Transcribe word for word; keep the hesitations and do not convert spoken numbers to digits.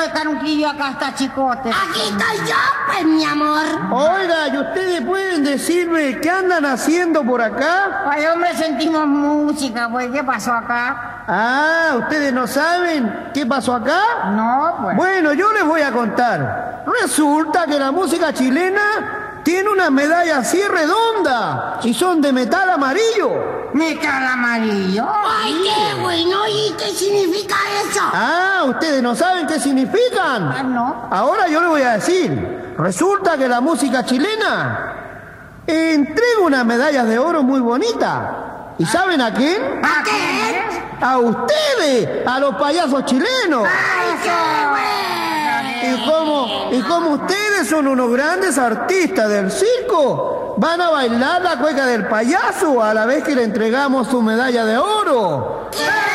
de Carunquillo acá está Chicote. Aquí estoy yo, pues, mi amor. Oiga, ¿y ustedes pueden decirme qué andan haciendo por acá? Ay, hombre, sentimos música, pues, ¿qué pasó acá? Ah, ¿ustedes no saben qué pasó acá? No, pues. Bueno, yo les voy a contar. Resulta que la música chilena tiene una medalla así redonda y son de metal amarillo. ¿Metal amarillo? Ay, qué bueno. ¿Y qué significa eso? Ah, ¿ustedes no saben qué significan? Ah, no. Ahora yo les voy a decir. Resulta que la música chilena entrega unas medallas de oro muy bonitas. ¿Y saben a quién? ¿A qué? A ustedes, a los payasos chilenos. ¡Ay, qué bueno! Y como, y como ustedes son unos grandes artistas del circo, van a bailar la cueca del payaso a la vez que le entregamos su medalla de oro. ¡Qué